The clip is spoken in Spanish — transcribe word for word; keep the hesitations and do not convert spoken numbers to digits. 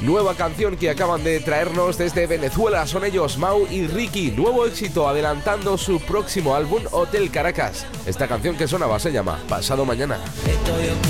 nueva canción que acaban de traernos desde Venezuela. Son ellos, Mau y Ricky, nuevo éxito adelantando su próximo álbum Hotel Caracas. Esta canción que sonaba se llama Pasado Mañana.